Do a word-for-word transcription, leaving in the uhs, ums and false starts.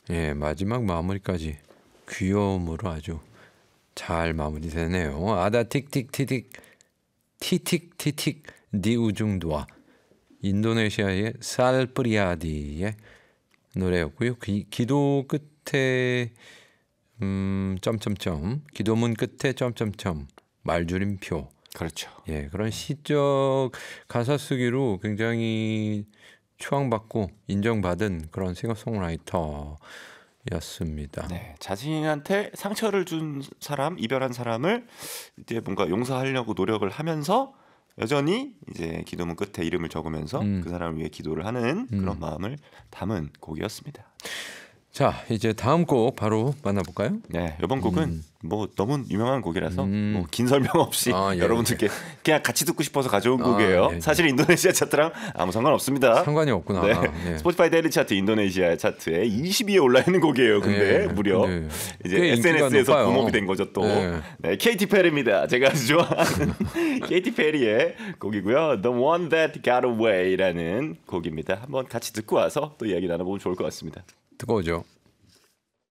예, 마지막 마무리까지 귀여움으로 아주 잘 마무리되네요. 아다 틱틱틱틱 티틱티틱 니우중두아 인도네시아의 살프리아디의 노래였고요. 기, 기도 끝에 음, 점점점 기도문 끝에 점점점 말줄임표. 그렇죠. 예, 그런 시적 가사 쓰기로 굉장히 추앙받고 인정받은 그런 싱어송라이터였습니다. 네, 자신한테 상처를 준 사람, 이별한 사람을 이제 뭔가 용서하려고 노력을 하면서 여전히 이제 기도문 끝에 이름을 적으면서 음. 그 사람을 위해 기도를 하는 그런 음. 마음을 담은 곡이었습니다. 자, 이제 다음 곡 바로 만나볼까요? 네, 이번 곡은 음. 뭐 너무 유명한 곡이라서 음. 뭐 긴 설명 없이 아, 예, 여러분들께 그냥 같이 듣고 싶어서 가져온 아, 곡이에요. 예, 예. 사실 인도네시아 차트랑 아무 상관없습니다. 상관이 없구나. 네. 예. 스포티파이 데일리 차트 인도네시아 차트에 이십 위에 올라 있는 곡이에요. 근데 예, 무려 네. 이제 꽤 인기가 에스엔에스에서 높아요. 붐업이 된 거죠 또. 네. 네, 케이티 페리입니다. 제가 아주 좋아하는 케이티 페리의 곡이고요. The One That Got Away라는 곡입니다. 한번 같이 듣고 와서 또 이야기 나눠보면 좋을 것 같습니다. 듣고 오죠.